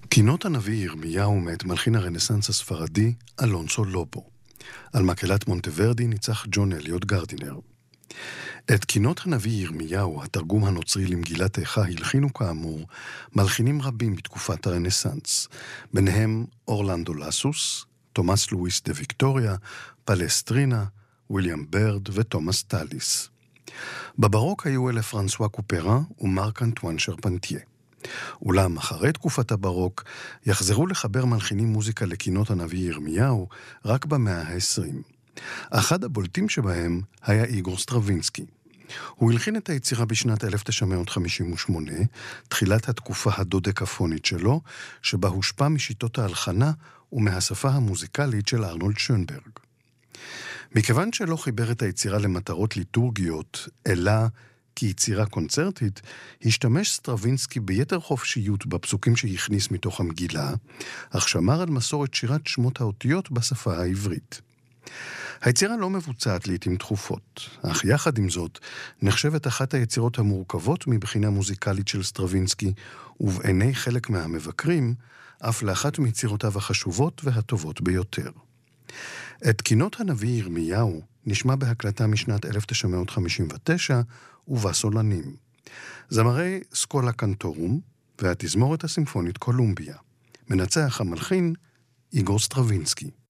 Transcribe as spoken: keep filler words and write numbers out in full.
קינות הנביא ירמיהו מאת מלחין הרנסנס הספרדי אלונסו לובו. על מקהלת מונטוורדי ניצח ג'ון אליוט גרדינר. את קינות הנביא ירמיהו, התרגום הנוצרי למגילת איכה, הלחינו כאמור מלחינים רבים בתקופת הרנסנס, ביניהם אורלנדו לסוס, תומאס לואיס דה ויקטוריה, פלסטרינה, וויליאם ברד ותומאס טליס. בברוק היו אלה פרנסואה קופרה ומרק אנטואן שרפנטייה. אולם אחרי תקופת הברוק יחזרו לחבר מלחינים מוזיקה לקינות הנביא ירמיהו רק במאה ה-עשרים. אחד הבולטים שבהם היה איגור סטרווינסקי. הוא הלחין את היצירה בשנת אלף תשע מאות חמישים ושמונה, תחילת התקופה הדודקפונית שלו, שבה הושפע משיטות ההלחנה ומהשפה המוזיקלית של ארנולד שונברג. מכיוון שלא חיבר את היצירה למטרות ליטורגיות, אלא כיצירה קונצרטית, השתמש סטרווינסקי ביתר חופשיות בפסוקים שהכניס מתוך המגילה, אך שמר על מסורת שירת שמות האותיות בשפה העברית. היצירה לא מבוצעת לעתים תכופות, אך יחד עם זאת נחשבת אחת היצירות המורכבות מבחינה מוזיקלית של סטרווינסקי, ובעיני חלק מהמבקרים, אף לאחת מיצירותיו החשובות והטובות ביותר. את קינות הנביא ירמיהו נשמע בהקלטה משנת אלף תשע מאות חמישים ותשע ובה סולנים. זמרי סקולה קנטורום והתזמורת הסימפונית קולומביה. מנצח המלחין איגור סטרווינסקי.